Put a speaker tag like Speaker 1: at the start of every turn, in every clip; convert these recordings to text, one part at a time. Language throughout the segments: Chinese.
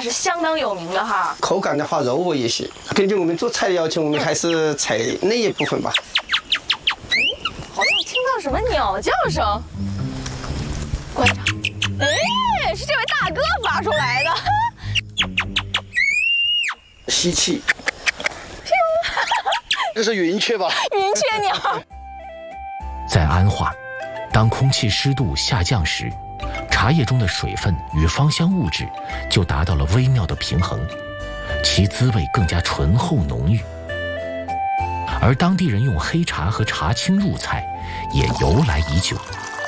Speaker 1: 是相当有名的哈。
Speaker 2: 口感的话柔和一些。根据我们做菜的要求，我们还是采那一部分吧。
Speaker 1: 好像听到什么鸟叫声，观察，哎，是这位大哥发出来的。
Speaker 2: 吸气。这是云雀吧？
Speaker 1: 云雀鸟。
Speaker 3: 在安化，当空气湿度下降时，茶叶中的水分与芳香物质就达到了微妙的平衡，其滋味更加醇厚浓郁。而当地人用黑茶和茶青入菜也由来已久。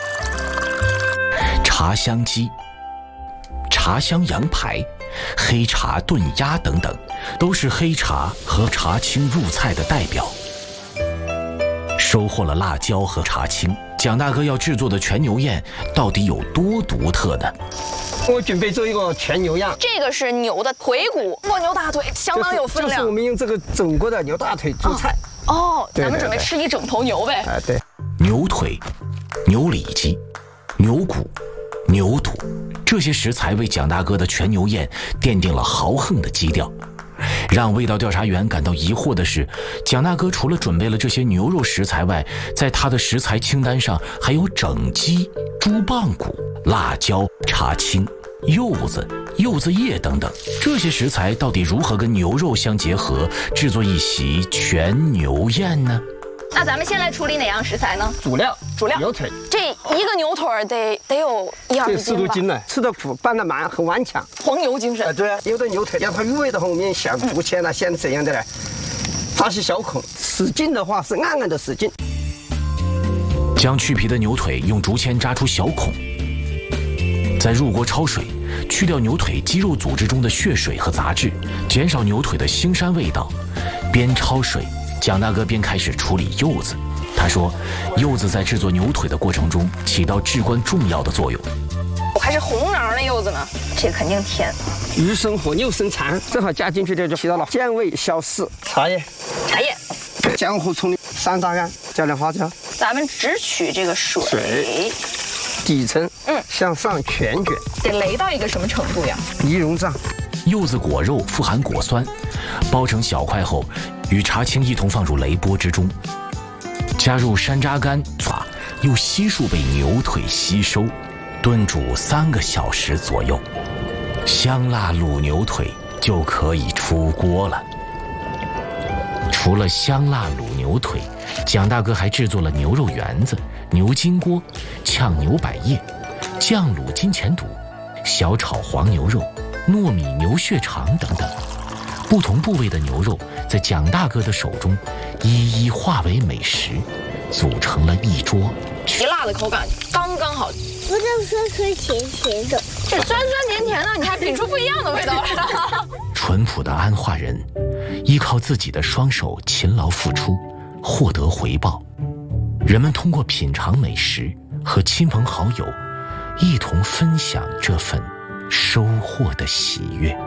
Speaker 3: 茶香鸡、茶香羊排、黑茶炖鸭等等，都是黑茶和茶青入菜的代表。收获了辣椒和茶青，蒋大哥要制作的全牛宴到底有多独特呢？
Speaker 2: 我准备做一个全牛样，
Speaker 1: 这个是牛的腿骨，蜗牛大腿，相当有分量。
Speaker 2: 就是我们用这个整个的牛大腿做菜。
Speaker 1: 哦，咱们准备吃一整头牛呗。
Speaker 2: 哎，对。
Speaker 3: 牛腿、牛里脊、牛骨、牛肚，这些食材为蒋大哥的全牛宴奠定了豪横的基调。让味道调查员感到疑惑的是，蒋大哥除了准备了这些牛肉食材外，在他的食材清单上还有整鸡、猪棒骨、辣椒、茶青、柚子、柚子叶等等。这些食材到底如何跟牛肉相结合，制作一席全牛宴呢？
Speaker 1: 那咱们先来处理哪样食材呢？
Speaker 2: 主料牛腿，
Speaker 1: 这一个牛腿得有1-2斤吧。
Speaker 2: 4-5斤呢，吃的苦，拌的蛮很顽强。
Speaker 1: 黄油精神。
Speaker 2: 对啊，有的牛腿让它入味的话，我们想不切呢，先怎样的呢？扎些小孔，使劲的话是暗暗的使劲。
Speaker 3: 将去皮的牛腿用竹签扎出小孔，再入锅焯水，去掉牛腿肌肉组织中的血水和杂质，减少牛腿的腥膻味道。边焯水，蒋大哥边开始处理柚子。他说，柚子在制作牛腿的过程中起到至关重要的作用。
Speaker 1: 还是红瓤的柚子呢，这肯定甜。
Speaker 2: 鱼生火，肉生肠，正好加进去的就起到了健胃消食。茶叶，江湖葱3大干，加点花椒。
Speaker 1: 咱们只取这个水，
Speaker 2: 底层向上全卷，
Speaker 1: 得擂到一个什么程度呀？
Speaker 2: 宜溶胀。
Speaker 3: 柚子果肉富含果酸，剥成小块后，与茶青一同放入擂钵之中，加入山楂干，又悉数被牛腿吸收，炖煮3个小时左右，香辣卤牛腿就可以出锅了。除了香辣卤牛腿，蒋大哥还制作了牛肉圆子、牛筋锅、炝牛百叶、酱卤金钱肚、小炒黄牛肉、糯米牛血肠等等。不同部位的牛肉在蒋大哥的手中一一化为美食，组成了一桌。
Speaker 1: 皮辣的口感刚刚好，
Speaker 4: 不是酸酸甜甜的，
Speaker 1: 这酸酸甜甜的，你还品出不一样的味道来。
Speaker 3: 淳朴的安化人，依靠自己的双手勤劳付出，获得回报。人们通过品尝美食，和亲朋好友一同分享这份收获的喜悦。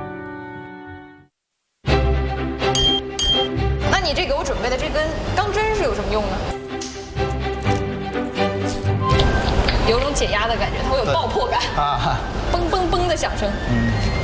Speaker 1: 那你这给我准备的这根钢针是有什么用呢？有种解压的感觉，它会有爆破感，嘣嘣嘣的响声。